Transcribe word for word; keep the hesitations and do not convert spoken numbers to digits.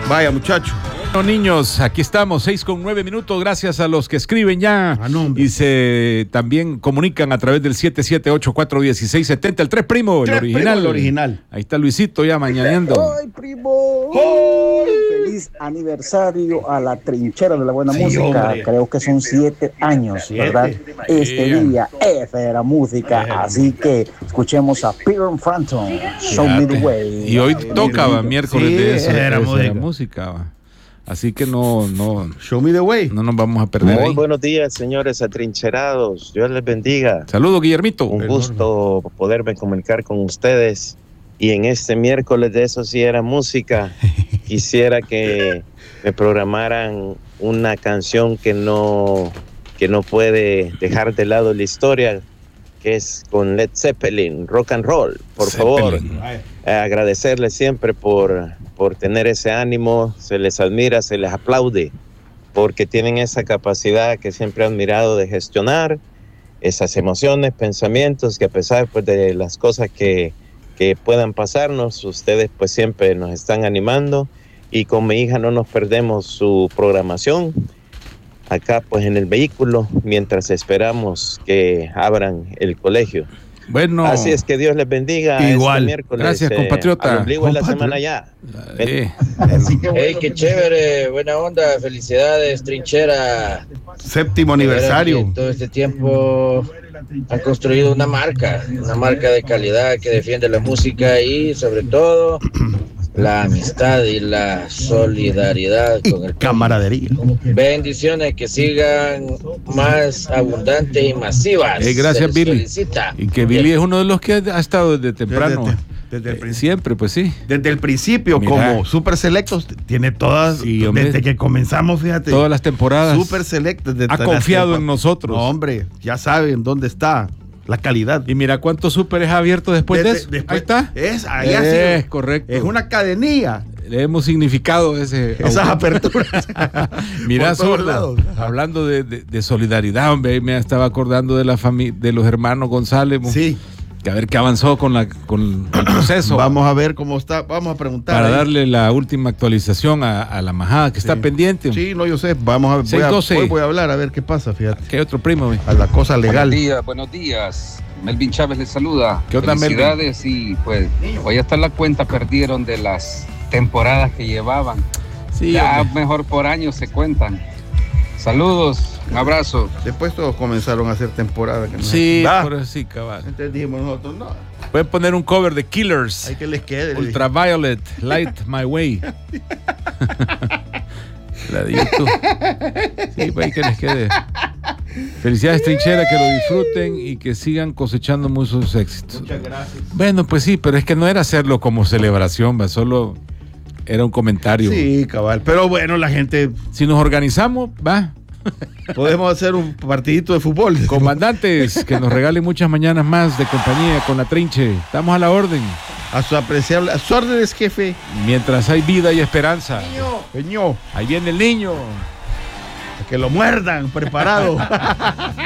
Vaya, muchacho. Bueno, niños, aquí estamos, seis con nueve minutos, gracias a los que escriben ya ah, no, y se también comunican a través del siete siete ocho cuatro uno seis siete cero, el tres primo, el tres original. Primo, el original. Ahí está Luisito ya mañaneando. ¡Ay, primo! ¡Ay! Feliz aniversario a la trinchera de la buena sí, música. Hombre. Creo que son siete años, siete. ¿Verdad? Este yeah. día, F era música, yeah. Así que escuchemos a Peter Frampton, Show Me the Way. Y hoy tocaba miércoles sí, de eso, era música. Era música. Así que no, no. Show me the way. No nos vamos a perder. Muy ahí. buenos días, señores atrincherados. Dios les bendiga. Saludos, Guillermito. Un Enorme. gusto poderme comunicar con ustedes. Y en este miércoles de eso sí era música. Quisiera que me programaran una canción que no, que no puede dejar de lado la historia, que es con Led Zeppelin, rock and roll, por Zeppelin. favor. Eh, agradecerles siempre por, por tener ese ánimo, se les admira, se les aplaude, porque tienen esa capacidad que siempre he admirado de gestionar esas emociones, pensamientos, que a pesar pues, de las cosas que, que puedan pasarnos, ustedes pues siempre nos están animando, y con mi hija no nos perdemos su programación acá pues en el vehículo mientras esperamos que abran el colegio. Bueno, así es que Dios les bendiga. Igual. Este miércoles, gracias, compatriota. Al ombligo de la semana ya. Eh. Hey, qué chévere, buena onda, felicidades, trinchera. Séptimo aniversario. Todo este tiempo han construido una marca, una marca de calidad que defiende la música y sobre todo la amistad y la solidaridad con el camaradería. Bendiciones, que sigan más abundantes y masivas. Hey, gracias, Billy. Felicita. Y que Billy es uno de los que ha estado desde temprano. Desde, desde el eh, principio. Siempre, pues sí. Desde el principio, Mira. como Super Selectos, tiene todas, sí, hombre, desde que comenzamos, fíjate. Todas las temporadas. Super Selectos. Ha confiado en nosotros. No, hombre, ya saben dónde está la calidad. Y mira cuántos súperes ha abierto después de, de eso. Después, ahí está. Es, ahí es sí, correcto. Es una cadenilla. Le hemos significado ese esas aperturas. Mira, Sordo, hablando de, de, de solidaridad, hombre, me estaba acordando de la familia, de los hermanos González. Sí. Que a ver qué avanzó con, la, con el proceso. Vamos a ver cómo está, vamos a preguntar. Para ahí. darle la última actualización a, a la majada que sí. está pendiente. Sí, no, yo sé, vamos a ver, voy, a, hoy voy a hablar a ver qué pasa, fíjate. ¿Qué otro primo? Güey? A la cosa legal. Buenos días, buenos días. Melvin Chávez les saluda. ¿Qué onda, Felicidades Melvin? Y pues hoy hasta la cuenta perdieron de las temporadas que llevaban. Sí, ya hombre. Mejor por año se cuentan. Saludos, un abrazo. Después todos comenzaron a hacer temporada. Que no sí, es... por así, cabal. Entonces dijimos nosotros, no. Pueden poner un cover de Killers. Hay que les quede. Ultraviolet, Light My Way. La de YouTube. Sí, pues hay que les quede. Felicidades, trinchera, que lo disfruten y que sigan cosechando muchos éxitos. Muchas gracias. Bueno, pues sí, pero es que no era hacerlo como celebración, va, solo era un comentario. Sí, cabal. Pero bueno, la gente. Si nos organizamos, va. Podemos hacer un partidito de fútbol. Comandantes, que nos regalen muchas mañanas más de compañía con la trinche. Estamos a la orden. A su apreciable, a sus órdenes, jefe. Mientras hay vida y esperanza. Niño, niño. Ahí viene el niño. Que lo muerdan, preparado.